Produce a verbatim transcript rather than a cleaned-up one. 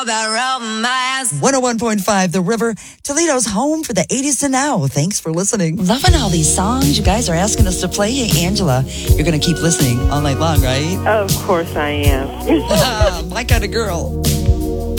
one oh one point five The River, Toledo's home for the eighties to now. Thanks for listening. Loving all these songs you guys are asking us to play. Hey, Angela, you're going to keep listening all night long, right? Of course I am. My kind of girl.